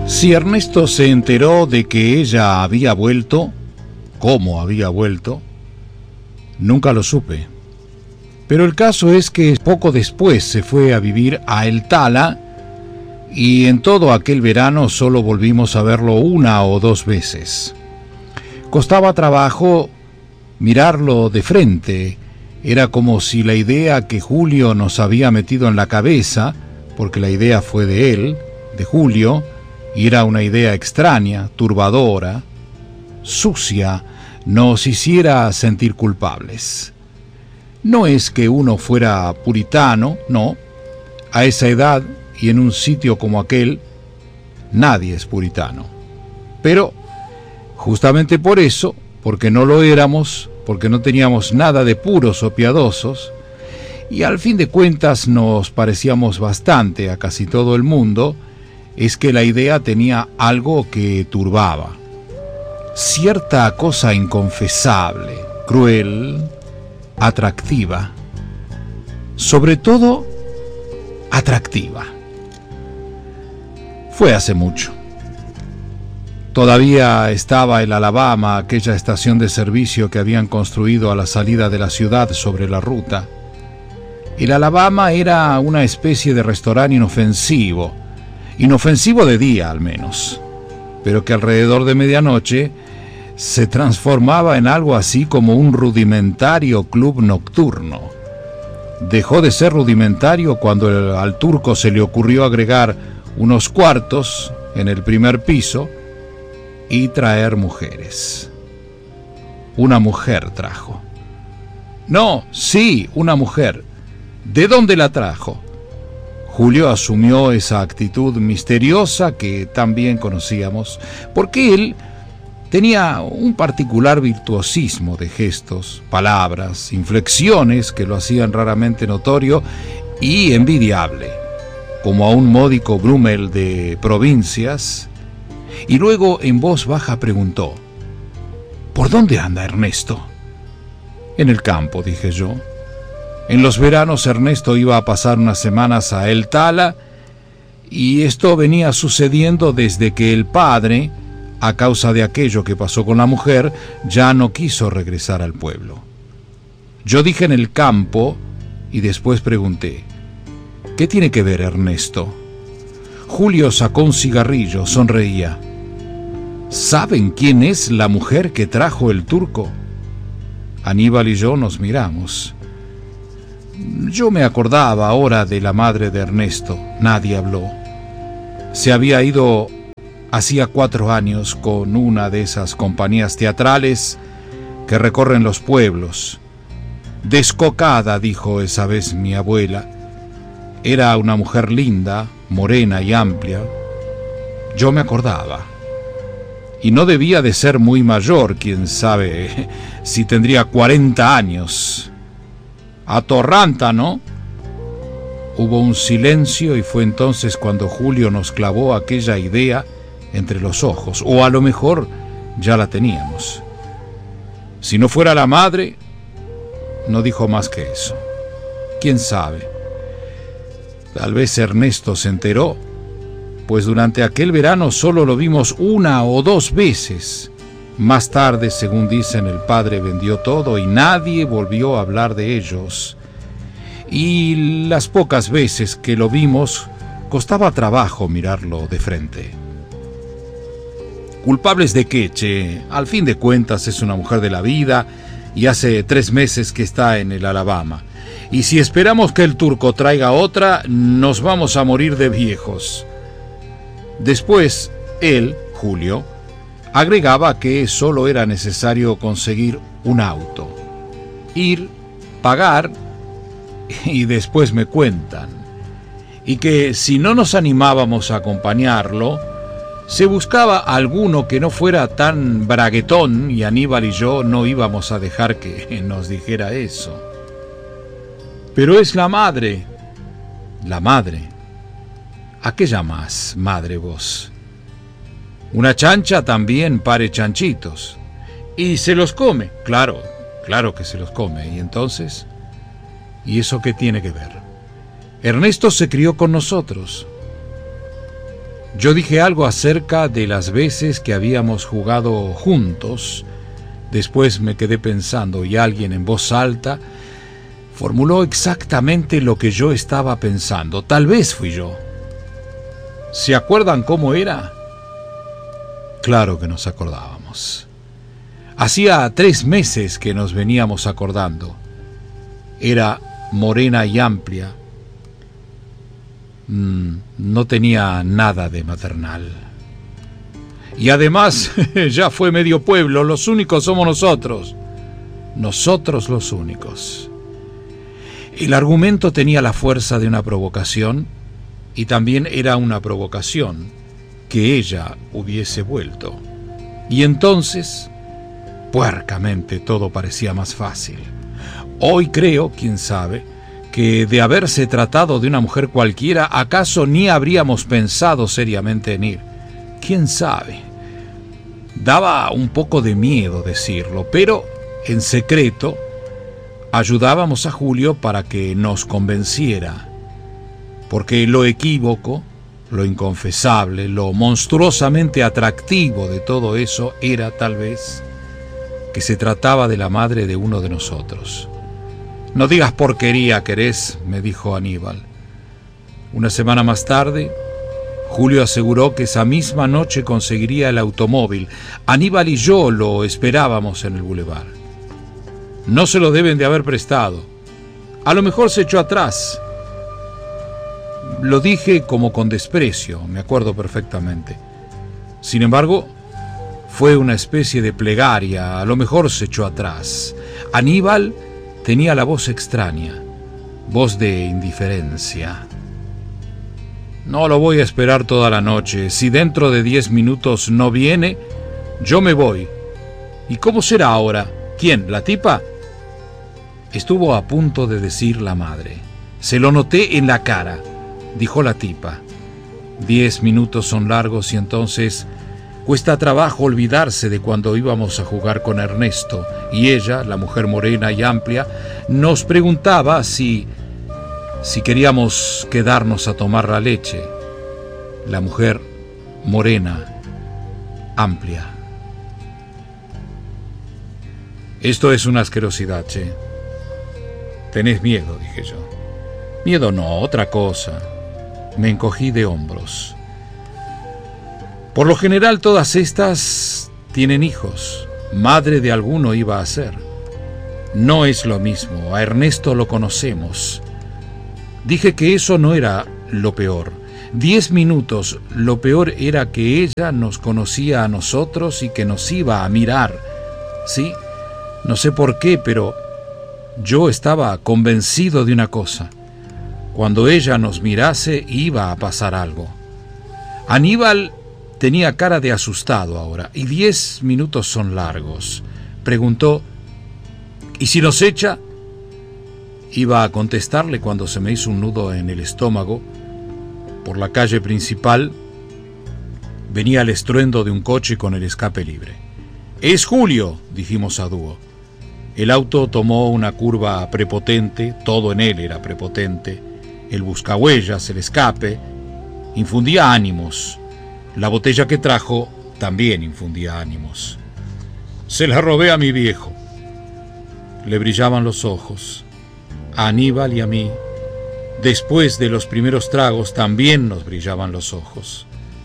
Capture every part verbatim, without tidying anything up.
Si Ernesto se enteró de que ella había vuelto, cómo había vuelto, nunca lo supe. Pero el caso es que poco después se fue a vivir a El Tala y en todo aquel verano solo volvimos a verlo una o dos veces. Costaba trabajo mirarlo de frente. Era como si la idea que Julio nos había metido en la cabeza, porque la idea fue de él, de Julio, y era una idea extraña, turbadora, sucia, nos hiciera sentir culpables. No es que uno fuera puritano, no. A esa edad y en un sitio como aquel, nadie es puritano. Pero, justamente por eso, porque no lo éramos, porque no teníamos nada de puros o piadosos, y al fin de cuentas nos parecíamos bastante a casi todo el mundo, es que la idea tenía algo que turbaba. Cierta cosa inconfesable, cruel, atractiva. Sobre todo, atractiva. Fue hace mucho. Todavía estaba el Alabama, aquella estación de servicio que habían construido a la salida de la ciudad sobre la ruta. El Alabama era una especie de restaurante inofensivo, inofensivo de día al menos, pero que alrededor de medianoche se transformaba en algo así como un rudimentario club nocturno. Dejó de ser rudimentario cuando el, al turco se le ocurrió agregar unos cuartos en el primer piso y traer mujeres. Una mujer trajo. No, sí, una mujer. ¿De dónde la trajo? Julio asumió esa actitud misteriosa que también conocíamos, porque él tenía un particular virtuosismo de gestos, palabras, inflexiones que lo hacían raramente notorio y envidiable, como a un módico Brummel de provincias, y luego en voz baja preguntó: ¿por dónde anda Ernesto? En el campo, dije yo. En los veranos Ernesto iba a pasar unas semanas a El Tala, y esto venía sucediendo desde que el padre, a causa de aquello que pasó con la mujer, ya no quiso regresar al pueblo. Yo dije en el campo y después pregunté: ¿qué tiene que ver Ernesto? Julio sacó un cigarrillo, sonreía. ¿Saben quién es la mujer que trajo el turco? Aníbal y yo nos miramos. Yo me acordaba ahora de la madre de Ernesto. Nadie habló. Se había ido hacía cuatro años con una de esas compañías teatrales que recorren los pueblos. Descocada, dijo esa vez mi abuela. Era una mujer linda, morena y amplia. Yo me acordaba. Y no debía de ser muy mayor, quién sabe si tendría cuarenta años. Atorranta, ¿no? Hubo un silencio y fue entonces cuando Julio nos clavó aquella idea entre los ojos, o a lo mejor ya la teníamos. Si no fuera la madre, no dijo más que eso. ¿Quién sabe? Tal vez Ernesto se enteró, pues durante aquel verano solo lo vimos una o dos veces. Más tarde, según dicen, el padre vendió todo y nadie volvió a hablar de ellos. Y las pocas veces que lo vimos, costaba trabajo mirarlo de frente. ¿Culpables de qué, che? Al fin de cuentas es una mujer de la vida y hace tres meses que está en el Alabama. Y si esperamos que el turco traiga otra, nos vamos a morir de viejos. Después, él, Julio, agregaba que solo era necesario conseguir un auto, ir, pagar y después me cuentan, y que si no nos animábamos a acompañarlo, se buscaba alguno que no fuera tan braguetón, y Aníbal y yo no íbamos a dejar que nos dijera eso. Pero es la madre. La madre. ¿A qué llamás madre vos? Una chancha también pare chanchitos. Y se los come. Claro, claro que se los come. ¿Y entonces? ¿Y eso qué tiene que ver? Ernesto se crió con nosotros. Yo dije algo acerca de las veces que habíamos jugado juntos. Después me quedé pensando y alguien en voz alta formuló exactamente lo que yo estaba pensando. Tal vez fui yo. ¿Se acuerdan cómo era? Claro que nos acordábamos. Hacía tres meses que nos veníamos acordando. Era morena y amplia. Mm, no tenía nada de maternal. Y además, ya fue medio pueblo, los únicos somos nosotros. Nosotros los únicos. El argumento tenía la fuerza de una provocación, y también era una provocación que ella hubiese vuelto. Y entonces, puercamente, todo parecía más fácil. Hoy creo, quién sabe, que de haberse tratado de una mujer cualquiera, acaso ni habríamos pensado seriamente en ir. ¿Quién sabe? Daba un poco de miedo decirlo, pero en secreto ayudábamos a Julio para que nos convenciera, porque lo equívoco, lo inconfesable, lo monstruosamente atractivo de todo eso era, tal vez, que se trataba de la madre de uno de nosotros. «No digas porquería, querés», me dijo Aníbal. Una semana más tarde, Julio aseguró que esa misma noche conseguiría el automóvil. Aníbal y yo lo esperábamos en el bulevar. No se lo deben de haber prestado. A lo mejor se echó atrás. Lo dije como con desprecio, me acuerdo perfectamente. Sin embargo, fue una especie de plegaria. A lo mejor se echó atrás. Aníbal tenía la voz extraña, voz de indiferencia. «No lo voy a esperar toda la noche. Si dentro de diez minutos no viene, yo me voy». «¿Y cómo será ahora? ¿Quién? ¿La tipa?» Estuvo a punto de decir la madre. «Se lo noté en la cara», dijo la tipa. Diez minutos son largos y entonces cuesta trabajo olvidarse de cuando íbamos a jugar con Ernesto y ella, la mujer morena y amplia, nos preguntaba si, si queríamos quedarnos a tomar la leche. La mujer morena, amplia. «Esto es una asquerosidad, che». «Tenés miedo», dije yo. «Miedo no, otra cosa». Me encogí de hombros. Por lo general todas estas tienen hijos. Madre de alguno iba a ser. No es lo mismo, a Ernesto lo conocemos. Dije que eso no era lo peor. Diez minutos, lo peor era que ella nos conocía a nosotros y que nos iba a mirar. ¿Sí? No sé por qué, pero yo estaba convencido de una cosa. Cuando ella nos mirase, iba a pasar algo. Aníbal tenía cara de asustado ahora, y diez minutos son largos. Preguntó, «¿Y si nos echa?» Iba a contestarle cuando se me hizo un nudo en el estómago. Por la calle principal venía el estruendo de un coche con el escape libre. «¡Es Julio!», dijimos a dúo. El auto tomó una curva prepotente, todo en él era prepotente. El buscahuellas, el escape, infundía ánimos. La botella que trajo también infundía ánimos. «Se la robé a mi viejo». Le brillaban los ojos. A Aníbal y a mí, después de los primeros tragos, también nos brillaban los ojos.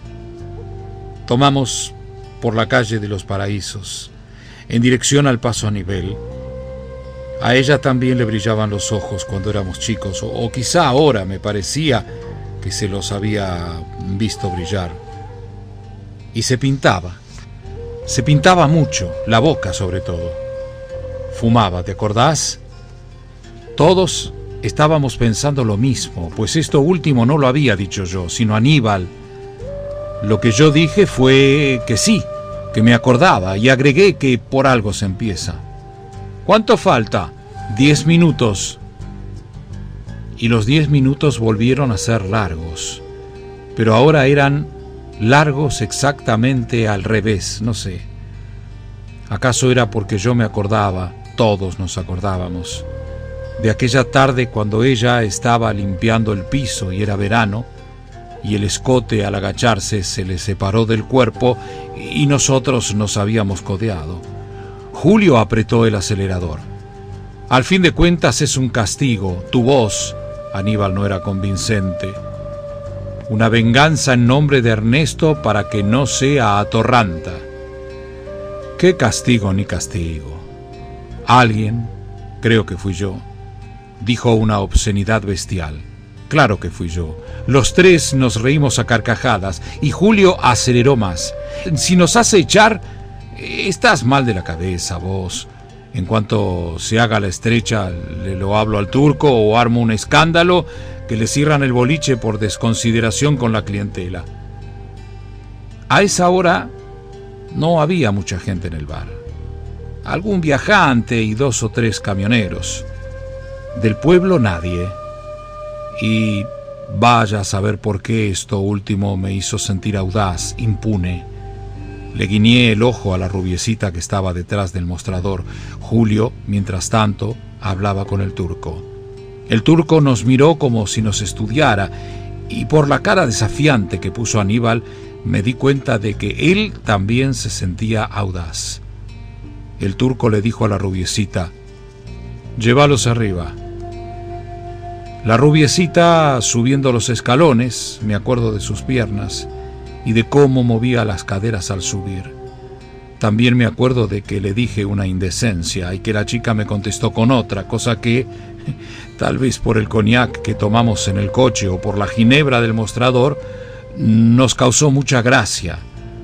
Tomamos por la calle de los Paraísos, en dirección al Paso a Nivel. A ella también le brillaban los ojos cuando éramos chicos, o, o quizá ahora me parecía que se los había visto brillar. Y se pintaba, se pintaba mucho, la boca sobre todo. Fumaba, ¿te acordás? Todos estábamos pensando lo mismo, pues esto último no lo había dicho yo, sino Aníbal. Lo que yo dije fue que sí, que me acordaba, y agregué que por algo se empieza. «¿Cuánto falta?» «Diez minutos». Y los diez minutos volvieron a ser largos, pero ahora eran largos exactamente al revés, no sé. ¿Acaso era porque yo me acordaba, todos nos acordábamos, de aquella tarde cuando ella estaba limpiando el piso y era verano, y el escote al agacharse se le separó del cuerpo y nosotros nos habíamos codeado. Julio apretó el acelerador. Al fin de cuentas es un castigo. Tu voz, Aníbal, no era convincente. Una venganza en nombre de Ernesto para que no sea atorranta. ¿Qué castigo ni castigo? Alguien, creo que fui yo, dijo una obscenidad bestial. Claro que fui yo. Los tres nos reímos a carcajadas y Julio aceleró más. Si nos hace echar, estás mal de la cabeza, vos. En cuanto se haga la estrecha, le lo hablo al turco o armo un escándalo que le cierran el boliche por desconsideración con la clientela. A esa hora no había mucha gente en el bar. Algún viajante y dos o tres camioneros. Del pueblo nadie. Y vaya a saber por qué esto último me hizo sentir audaz, impune. Le guiñé el ojo a la rubiecita que estaba detrás del mostrador. Julio, mientras tanto, hablaba con el turco. El turco nos miró como si nos estudiara, y por la cara desafiante que puso Aníbal, me di cuenta de que él también se sentía audaz. El turco le dijo a la rubiecita: «Llévalos arriba». La rubiecita, subiendo los escalones, me acuerdo de sus piernas y de cómo movía las caderas al subir. También me acuerdo de que le dije una indecencia y que la chica me contestó con otra, cosa que, tal vez por el coñac que tomamos en el coche o por la ginebra del mostrador, nos causó mucha gracia.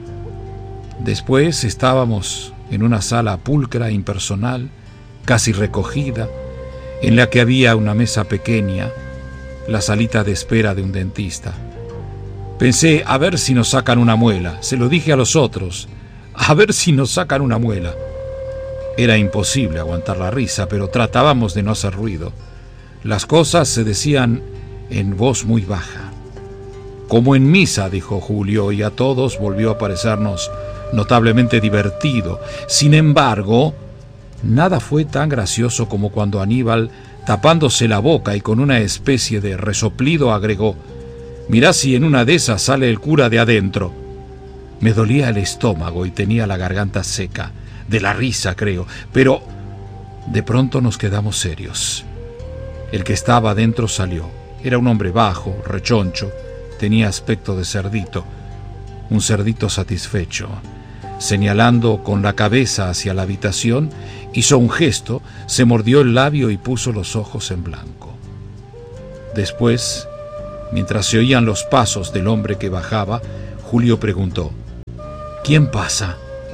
Después estábamos en una sala pulcra, impersonal, casi recogida, en la que había una mesa pequeña, la salita de espera de un dentista. Pensé, a ver si nos sacan una muela. Se lo dije a los otros, a ver si nos sacan una muela. Era imposible aguantar la risa, pero tratábamos de no hacer ruido. Las cosas se decían en voz muy baja. Como en misa, dijo Julio, y a todos volvió a parecernos notablemente divertido. Sin embargo, nada fue tan gracioso como cuando Aníbal, tapándose la boca y con una especie de resoplido, agregó: «Mirá si en una de esas sale el cura de adentro». Me dolía el estómago y tenía la garganta seca, de la risa, creo, pero de pronto nos quedamos serios. El que estaba adentro salió. Era un hombre bajo, rechoncho, tenía aspecto de cerdito, un cerdito satisfecho. Señalando con la cabeza hacia la habitación, hizo un gesto, se mordió el labio y puso los ojos en blanco. Después, mientras se oían los pasos del hombre que bajaba, Julio preguntó: «¿Quién pasa?».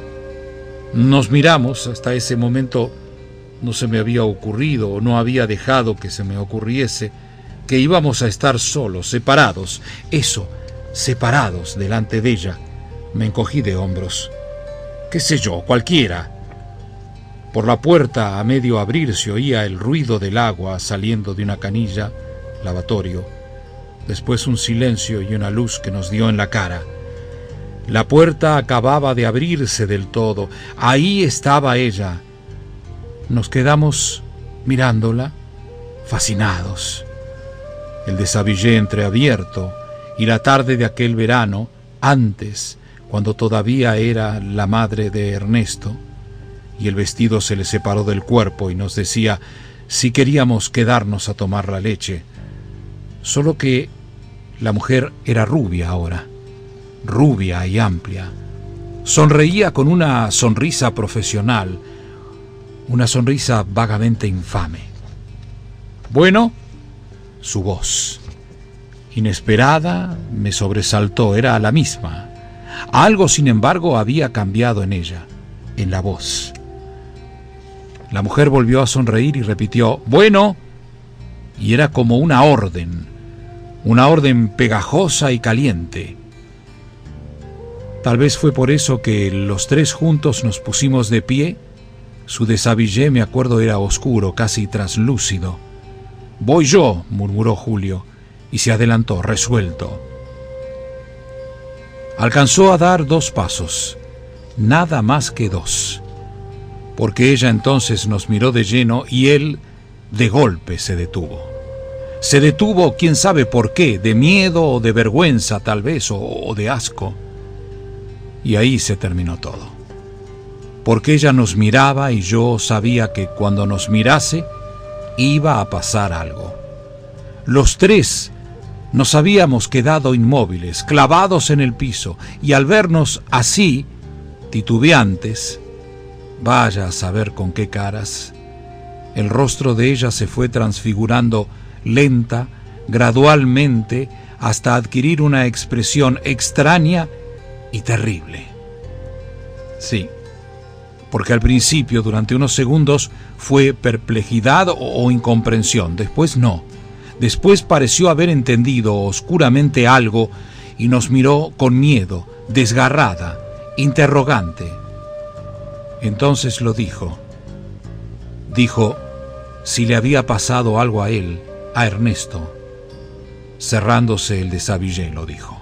Nos miramos. Hasta ese momento no se me había ocurrido, o no había dejado que se me ocurriese, que íbamos a estar solos, separados. Eso, separados delante de ella. Me encogí de hombros. «¿Qué sé yo? Cualquiera». Por la puerta, a medio abrir, se oía el ruido del agua saliendo de una canilla, lavatorio. Después un silencio y una luz que nos dio en la cara. La puerta acababa de abrirse del todo. Ahí estaba ella. Nos quedamos mirándola, fascinados. El desabillé entreabierto y la tarde de aquel verano, antes, cuando todavía era la madre de Ernesto, y el vestido se le separó del cuerpo y nos decía si queríamos quedarnos a tomar la leche. Solo que la mujer era rubia ahora, rubia y amplia. Sonreía con una sonrisa profesional, una sonrisa vagamente infame. Bueno, su voz, inesperada, me sobresaltó. Era la misma. Algo, sin embargo, había cambiado en ella, en la voz. La mujer volvió a sonreír y repitió: «Bueno», y era como una orden, una orden pegajosa y caliente. Tal vez fue por eso que los tres juntos nos pusimos de pie. Su desabillé, me acuerdo, era oscuro, casi translúcido. «Voy yo», murmuró Julio, y se adelantó, resuelto. Alcanzó a dar dos pasos, nada más que dos, porque ella entonces nos miró de lleno y él de golpe se detuvo. Se detuvo, quién sabe por qué, de miedo o de vergüenza tal vez, o, o de asco. Y ahí se terminó todo. Porque ella nos miraba y yo sabía que cuando nos mirase iba a pasar algo. Los tres nos habíamos quedado inmóviles, clavados en el piso, y al vernos así, titubeantes, vaya a saber con qué caras, el rostro de ella se fue transfigurando lenta, gradualmente, hasta adquirir una expresión extraña y terrible. Sí, porque al principio, durante unos segundos, fue perplejidad o, o incomprensión, después no. Después pareció haber entendido oscuramente algo y nos miró con miedo, desgarrada, interrogante. Entonces lo dijo. Dijo si le había pasado algo a él, a Ernesto. Cerrándose el desabillé, lo dijo.